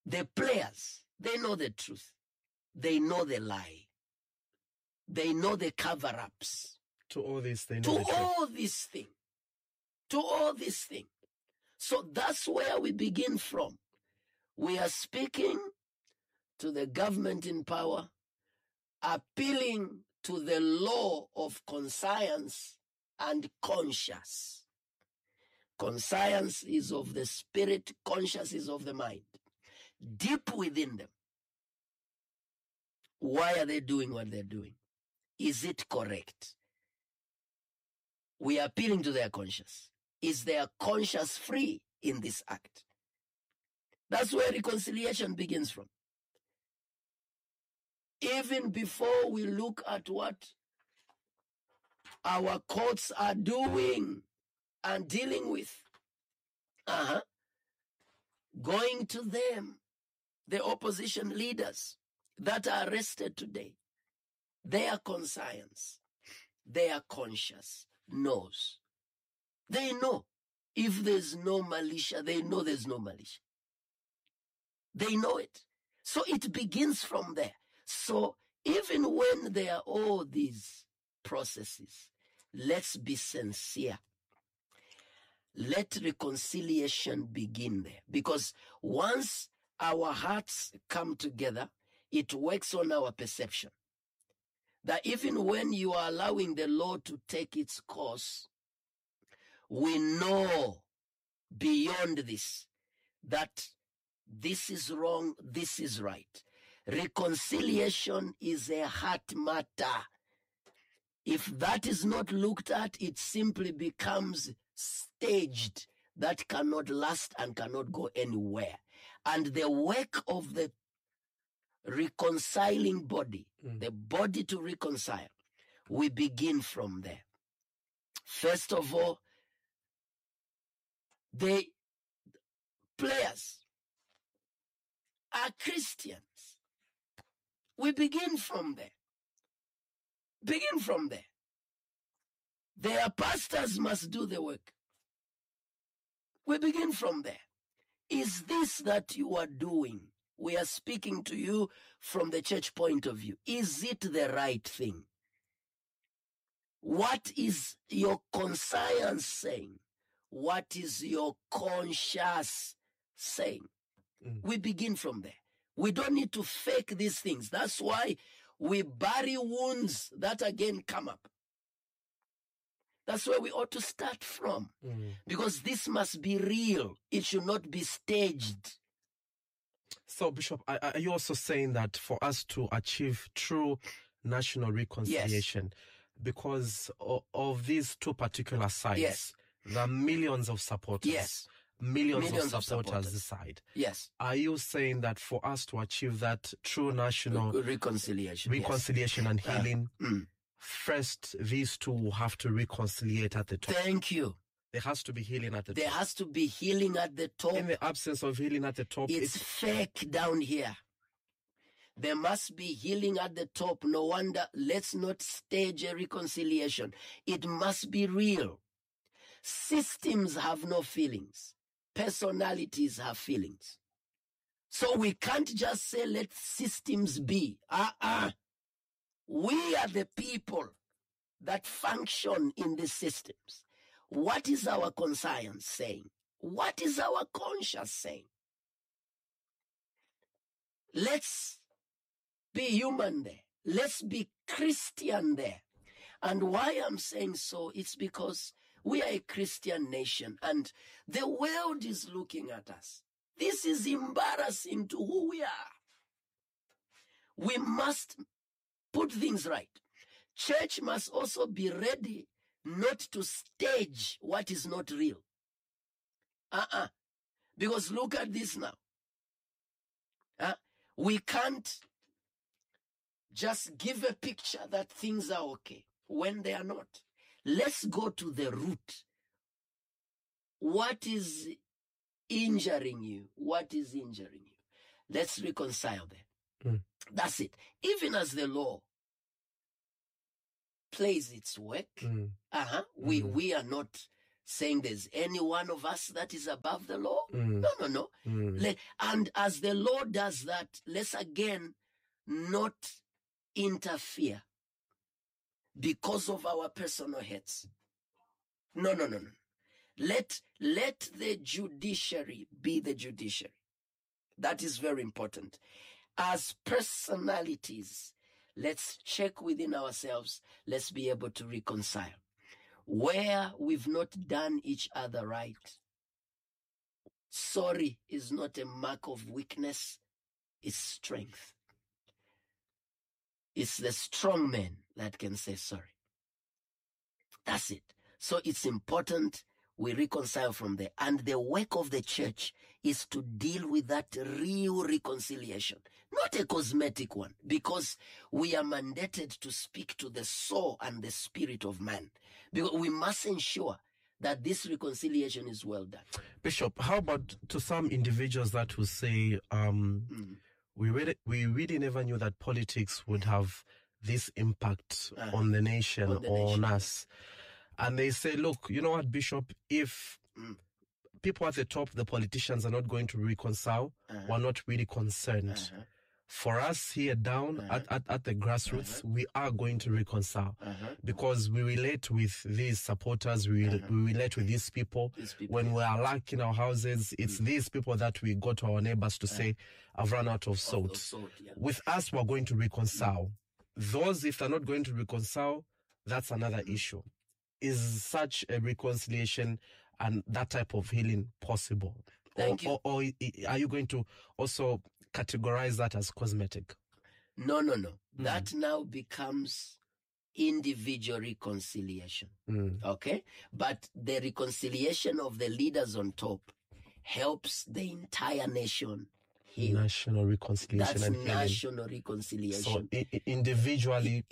The players, they know the truth. They know the lie. They know the cover-ups. To all this, they know all this thing. To all this thing. So that's where we begin from. We are speaking to the government in power, appealing to the law of conscience and conscience. Conscience is of the spirit, conscience is of the mind. Deep within them. Why are they doing what they're doing? Is it correct? We are appealing to their conscience. Is their conscience free in this act? That's where reconciliation begins from. Even before we look at what our courts are doing and dealing with, going to them, the opposition leaders that are arrested today, their conscience, their conscience knows. They know. If there's no militia, they know there's no militia. They know it. So it begins from there. So even when there are all these processes, let's be sincere. Let reconciliation begin there. Because once our hearts come together, it works on our perception. That even when you are allowing the law to take its course, we know beyond this that this is wrong, this is right. Reconciliation is a heart matter. If that is not looked at, it simply becomes staged that cannot last and cannot go anywhere. And the work of the reconciling body, the body to reconcile, we begin from there. First of all, the players are Christians. We begin from there. Begin from there. Their pastors must do the work. We begin from there. Is this that you are doing? We are speaking to you from the church point of view. Is it the right thing? What is your conscience saying? What is your conscience saying? We begin from there. We don't need to fake these things. That's why we bury wounds that again come up. That's where we ought to start from. Because this must be real. It should not be staged. So, Bishop, are you also saying that for us to achieve true national reconciliation, because of these two particular sides, there are millions of supporters, millions of supporters this side. Yes. Are you saying that for us to achieve that true national reconciliation and healing, first these two will have to reconciliate at the top? Thank you. There has to be healing at the top. There has to be healing at the top. In the absence of healing at the top, it's fake down here. There must be healing at the top. No wonder, let's not stage a reconciliation. It must be real. Systems have no feelings. Personalities have feelings. So we can't just say let systems be. We are the people that function in the systems. What is our conscience saying? What is our conscience saying? Let's be human there. Let's be Christian there. And why I'm saying so, it's because we are a Christian nation and the world is looking at us. This is embarrassing to who we are. We must put things right. Church must also be ready not to stage what is not real. Because look at this now. We can't just give a picture that things are okay when they are not. Let's go to the root. What is injuring you? What is injuring you? Let's reconcile there. That's it. Even as the law plays its work, we are not saying there's any one of us that is above the law. Mm. No. Mm. And as the law does that, let's again not interfere because of our personal hates. No. Let the judiciary be the judiciary. That is very important. As personalities, let's check within ourselves. Let's be able to reconcile. Where we've not done each other right, sorry is not a mark of weakness, it's strength. It's the strong man that can say sorry. That's it. So it's important we reconcile from there. And the work of the church is to deal with that real reconciliation, not a cosmetic one, because we are mandated to speak to the soul and the spirit of man. Because we must ensure that this reconciliation is well done. Bishop, how about to some individuals that will say, we really never knew that politics would have this impact on the nation or on us. And they say, look, you know what, Bishop, if people at the top, the politicians, are not going to reconcile, we're not really concerned. For us here down at the grassroots, we are going to reconcile because we relate with these supporters, we relate with these people. When we are lacking our houses, it's these people that we go to our neighbors to say, I've run out of salt. With us, we're going to reconcile. Those, if they're not going to reconcile, that's another issue. Is such a reconciliation and that type of healing possible? Or are you going to also categorize that as cosmetic? No. That now becomes individual reconciliation. Okay? But the reconciliation of the leaders on top helps the entire nation heal. National reconciliation. That's and healing. national reconciliation. So individually,